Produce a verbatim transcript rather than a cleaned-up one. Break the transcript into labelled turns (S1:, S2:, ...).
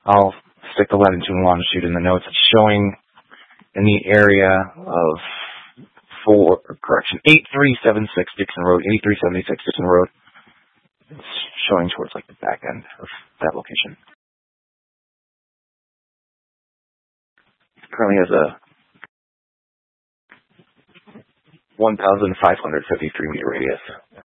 S1: I'll stick the latitude and longitude in the notes. It's showing in the area of four, correction, eight three seven six Dixon Road, eighty-three seventy-six Dixon Road. It's showing towards like the back end of that location. It currently has a one thousand five hundred fifty-three meter radius.